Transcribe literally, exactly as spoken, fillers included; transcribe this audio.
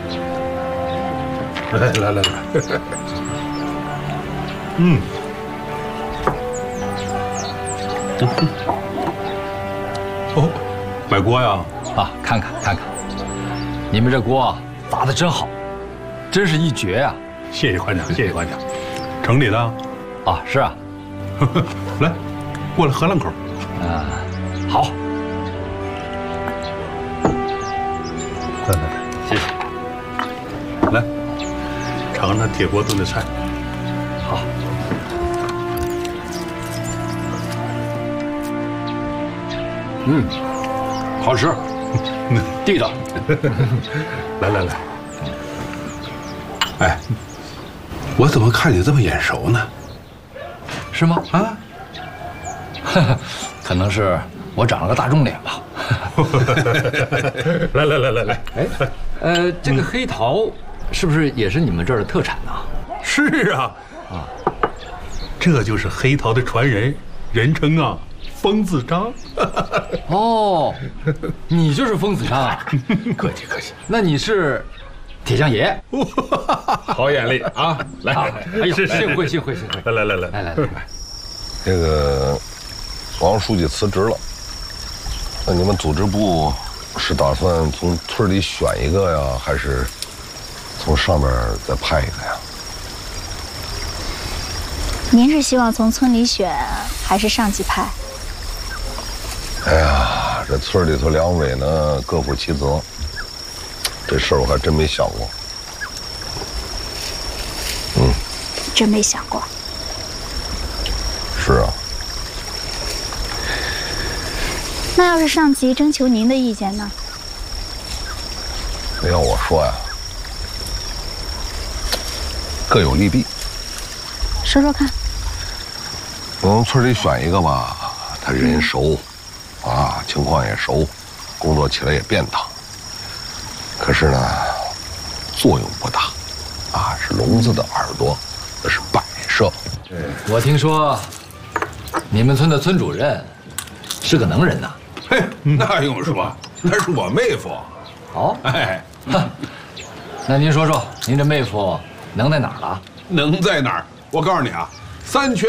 来来来来，嗯，哦，买锅呀？ 啊，看看看看，你们这锅砸的真好，真是一绝呀！ 谢谢馆长，谢谢馆长。城里的？ 啊，是啊。 来，过来喝两口。 啊，好。 来来来， 谢谢。 来，尝尝铁锅炖的菜。 好。嗯，好吃，地道。 来来来，哎，我怎么看你这么眼熟呢？ 是吗？ 啊， 可能是我长了个大众脸吧。 来来来来来， 哎，呃，这个黑桃是不是也是你们这儿的特产呢？ 是啊，啊，这就是黑桃的传人，人称啊疯子张。 哦，你就是疯子张啊？ 客气客气。 那你是铁匠爷？ 好眼力啊！来， 哎呦，幸会幸会幸会！ 来来来来来来来， 这个王书记辞职了，那你们组织部是打算从村里选一个呀，还是从上面再派一个呀？ 您是希望从村里选，还是上级派？ 哎呀，这村里头两委呢各负其责，这事儿我还真没想过。嗯， 真没想过。 是啊。 那要是上级征求您的意见呢？ 要我说呀，各有利弊。 说说看。 我们村里选一个吧，他人熟，啊，情况也熟，工作起来也便当。可是呢，作用不大，啊，是聋子的耳朵，那是摆设。 我听说你们村的村主任是个能人呐。 嘿，那用说，那是我妹夫。 哦， 哎， 那您说说，您这妹夫能在哪儿了？ 能在哪儿？我告诉你啊，三缺。